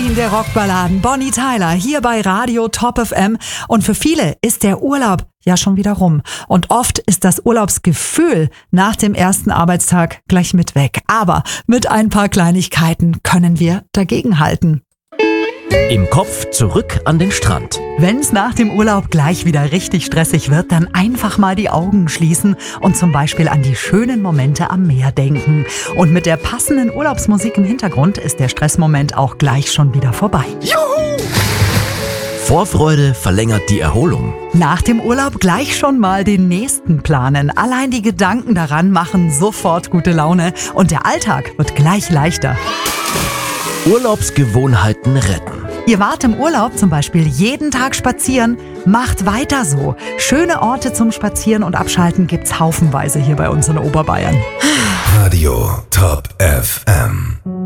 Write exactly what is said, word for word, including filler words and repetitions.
Queen der Rockballaden, Bonnie Tyler, hier bei Radio Top F M. Und für viele ist der Urlaub ja schon wieder rum. Und oft ist das Urlaubsgefühl nach dem ersten Arbeitstag gleich mit weg. Aber mit ein paar Kleinigkeiten können wir dagegenhalten. Im Kopf zurück an den Strand. Wenn's nach dem Urlaub gleich wieder richtig stressig wird, dann einfach mal die Augen schließen und zum Beispiel an die schönen Momente am Meer denken. Und mit der passenden Urlaubsmusik im Hintergrund ist der Stressmoment auch gleich schon wieder vorbei. Juhu! Vorfreude verlängert die Erholung. Nach dem Urlaub gleich schon mal den nächsten planen. Allein die Gedanken daran machen sofort gute Laune und der Alltag wird gleich leichter. Urlaubsgewohnheiten retten. Ihr wart im Urlaub zum Beispiel jeden Tag spazieren, macht weiter so. Schöne Orte zum Spazieren und Abschalten gibt's haufenweise hier bei uns in Oberbayern. Radio Top F M.